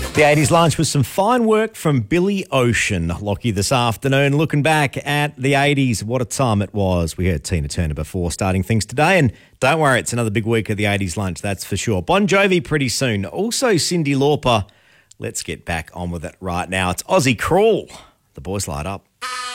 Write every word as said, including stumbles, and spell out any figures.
The eighties lunch with some fine work from Billy Ocean. Lockie this afternoon, looking back at the eighties, what a time it was. We heard Tina Turner before starting things today, and don't worry, it's another big week of the eighties lunch, that's for sure. Bon Jovi pretty soon. Also Cyndi Lauper. Let's get back on with it right now. It's Aussie Crawl. The boys light up.